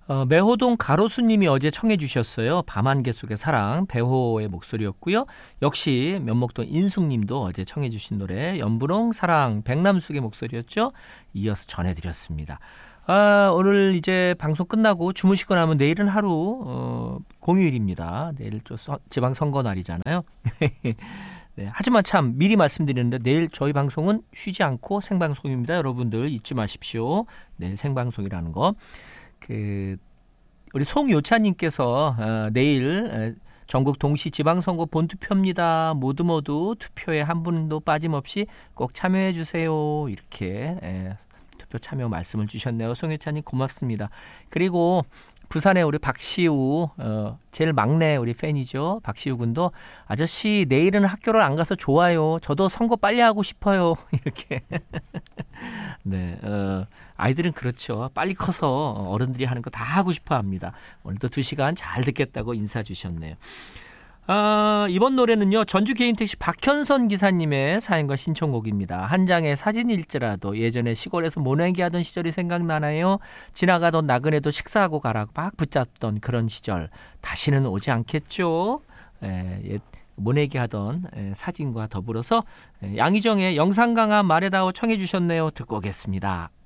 매호동 가로수님이 어제 청해 주셨어요. 밤안개 속의 사랑, 배호의 목소리였고요. 역시 면목동 인숙님도 어제 청해 주신 노래 연분홍 사랑, 백남숙의 목소리였죠. 이어서 전해드렸습니다. 오늘 이제 방송 끝나고 주무시고 나면 내일은 하루 공휴일입니다. 내일 또 지방선거 날이잖아요. 네, 하지만 참 미리 말씀드리는데 내일 저희 방송은 쉬지 않고 생방송입니다. 여러분들 잊지 마십시오. 내일 생방송이라는 거. 우리 송요차님께서 내일 전국 동시 지방선거 본투표입니다. 모두 투표에 한 분도 빠짐없이 꼭 참여해 주세요. 이렇게 투표 참여 말씀을 주셨네요. 송요차님 고맙습니다. 그리고 부산의 우리 박시우 제일 막내 우리 팬이죠. 박시우 군도 아저씨 내일은 학교를 안 가서 좋아요. 저도 선거 빨리 하고 싶어요. 이렇게. 네, 아이들은 그렇죠. 빨리 커서 어른들이 하는 거 다 하고 싶어 합니다. 오늘도 2시간 잘 듣겠다고 인사 주셨네요. 이번 노래는요. 전주 개인택시 박현선 기사님의 사연과 신청곡입니다. 한 장의 사진일지라도 예전에 시골에서 모내기 하던 시절이 생각나나요? 지나가던 나그네도 식사하고 가라고 막 붙잡던 그런 시절 다시는 오지 않겠죠? 모내기 하던 사진과 더불어서 양희정의 영상강한 말에다오 청해 주셨네요. 듣고 오겠습니다.